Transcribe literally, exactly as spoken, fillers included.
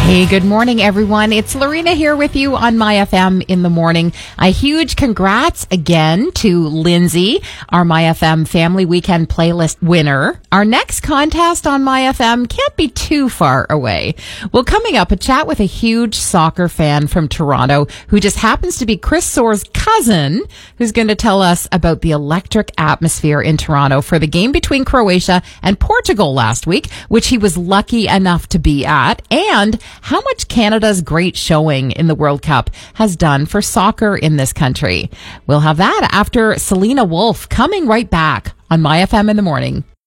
Hey, good morning, everyone. It's Lorena here with you on My F M in the morning. A huge congrats again to Lindsay, our My F M Family Weekend Playlist winner. Our next contest on My F M can't be too far away. Well, coming up, a chat with a huge soccer fan from Toronto who just happens to be Chris Soare's cousin, who's going to tell us about the electric atmosphere in Toronto for the game between Croatia and Portugal last week, which he was lucky enough to be at, and how much Canada's great showing in the World Cup has done for soccer in this country. We'll have that after Selena Wolf, coming right back on My F M in the morning.